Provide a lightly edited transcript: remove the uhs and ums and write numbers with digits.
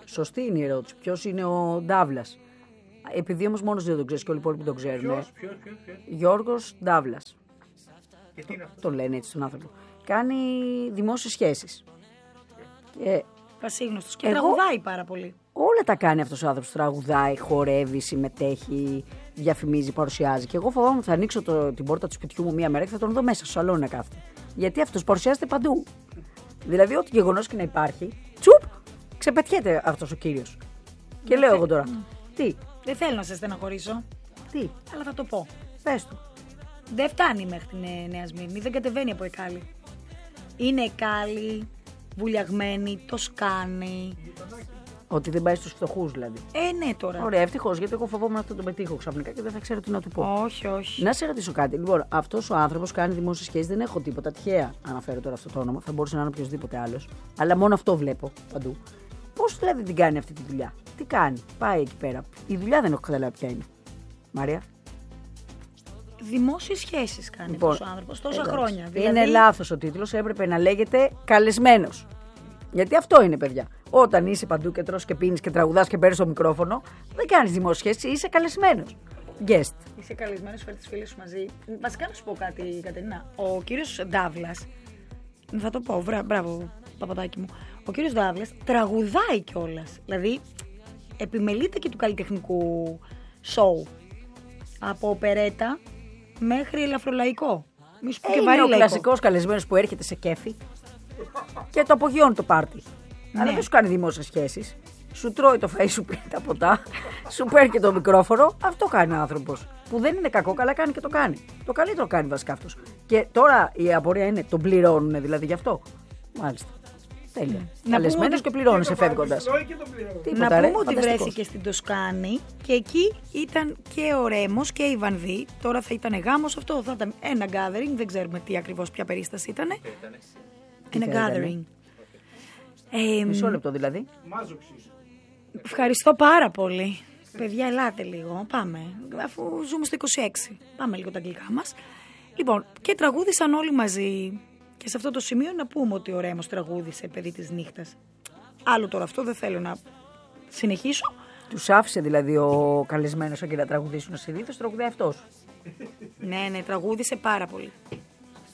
Σωστή είναι η ερώτηση. Ποιος είναι ο Ντάβλας? Επειδή όμως μόνος δεν τον ξέρεις και όλοι οι υπόλοιποι τον ξέρουν. Ποιος? Γιώργος Ντάβλας. Και τι είναι αυτό? Το λένε έτσι τον άνθρωπο. Κάνει δημόσιες σχέσεις. Πασίγνωστος και τραγουδάει πάρα πολύ. Όλα τα κάνει αυτός ο άνθρωπος. Τραγουδάει, χορεύει, συμμετέχει, διαφημίζει, παρουσιάζει. Και εγώ φοβάμαι ότι θα ανοίξω την πόρτα του σπιτιού μου μία μέρα και θα τον δω μέσα στο σαλόνι να κάθεται. Γιατί αυτός παρουσιάζεται παντού. Δηλαδή, ό,τι γεγονός και να υπάρχει, τσουπ, ξεπετιέται αυτός ο κύριος. Και λέω εγώ τώρα. Τι, Δεν θέλω να σε στεναχωρήσω, τι, αλλά θα το πω. πες του. Δεν φτάνει μέχρι την Νέα Σμύρνη, δεν κατεβαίνει από Εκάλη. Είναι Εκάλη, βουλιαγμένη, το σκάνει. Ότι δεν πάει στους φτωχούς δηλαδή. Ναι τώρα. Ωραία, ευτυχώς, γιατί εγώ φοβόμουν να το πετύχω ξαφνικά και δεν θα ξέρω τι να του πω. Όχι, όχι. Να σε ρωτήσω κάτι. Λοιπόν, αυτός ο άνθρωπος κάνει δημόσιες σχέσεις, δεν έχω τίποτα. Τυχαία αναφέρω τώρα αυτό το όνομα. Θα μπορούσε να είναι οποιοδήποτε άλλος. Αλλά μόνο αυτό βλέπω παντού. Πώς δηλαδή την κάνει αυτή τη δουλειά? Τι κάνει? Πάει εκεί πέρα. Η δουλειά δεν έχω καταλάβει ποια είναι. Μαρία. Δημόσιες σχέσεις κάνει Λοιπόν, αυτός ο άνθρωπος τόσα εντάξει. χρόνια. Είναι λάθος ο τίτλος. Έπρεπε να λέγεται καλεσμένος. Γιατί αυτό είναι, παιδιά. Όταν είσαι παντού και τρως και πίνεις και τραγουδάς και παίρνεις το μικρόφωνο, δεν κάνεις δημόσιες σχέσεις, είσαι καλεσμένος. Guest. Είσαι καλεσμένος, φέρει τις φίλες σου μαζί. Βασικά να σου πω κάτι, Κατερίνα. Ο κύριος Ντάβλας, θα το πω, μπράβο, παπαδάκι μου. Ο κύριος Ντάβλας τραγουδάει κιόλας. Δηλαδή, επιμελείται και του καλλιτεχνικού σοου. Από οπερέτα μέχρι ελαφρολαϊκό. Μη σου πω και Είναι βαρύ ο λαϊκό. κλασικός καλεσμένος που έρχεται σε κέφι και το απογειώνει το πάρτι. Ναι. Αλλά δεν σου κάνει δημόσιες σχέσεις. Σου τρώει το φαΐ, σου πίνει τα ποτά, σου παίρνει και το μικρόφωνο. Αυτό κάνει ο άνθρωπος. Που δεν είναι κακό, καλά κάνει και το κάνει. Το καλύτερο κάνει βασικά αυτός. Και τώρα η απορία είναι, τον πληρώνουν δηλαδή γι' αυτό? Μάλιστα. Τέλεια. Καλεσμένος και πληρώνεσαι φεύγοντας. Να ρε, πούμε ότι φανταστικός. βρέθηκε στην Τοσκάνη και εκεί ήταν και ο Ρέμος και η Βανδύ. Τώρα θα ήταν γάμος, αυτό θα ήταν ένα gathering, δεν ξέρουμε τι ακριβώς, ποια περίσταση ήταν. Ένα θα gathering. Μισό λεπτό δηλαδή. Μάζοξης. Ευχαριστώ πάρα πολύ. Παιδιά, ελάτε λίγο, πάμε, αφού ζούμε στο 26. Πάμε λίγο τα αγγλικά μας. Λοιπόν, και τραγούδισαν όλοι μαζί. Και σε αυτό το σημείο να πούμε ότι ο Ρέμος τραγούδισε «Παιδί της νύχτας». Άλλο τώρα αυτό, δεν θέλω να συνεχίσω. Τους άφησε δηλαδή ο καλεσμένος εκεί να τραγουδήσουν. Συνήθως τραγουδάει αυτός. Ναι, τραγούδισε πάρα πολύ.